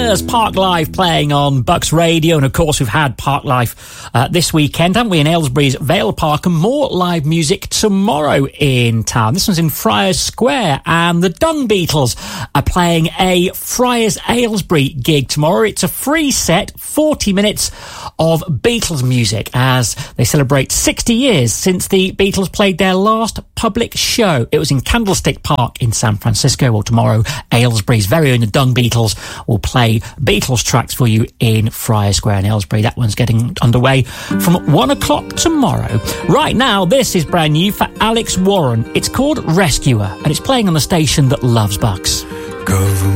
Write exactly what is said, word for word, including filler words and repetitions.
Killers, Park Life playing on Bucks Radio. And of course, we've had Park Life uh, this weekend, haven't we, in Aylesbury's Vale Park, and more live music tomorrow in town. This one's in Friars Square, and the Dung Beatles are playing a Friars Aylesbury gig tomorrow. It's a free set, forty minutes of Beatles music, as they celebrate sixty years since the Beatles played their last public show. It was in Candlestick Park in San Francisco. Well, tomorrow, Aylesbury's very own the Dung Beatles will play Beatles tracks for you in Friars Square in Aylesbury. That one's getting underway from one o'clock tomorrow. Right now, this is brand new for Alex Warren. It's called Rescuer, and it's playing on the station that loves Bucks. Government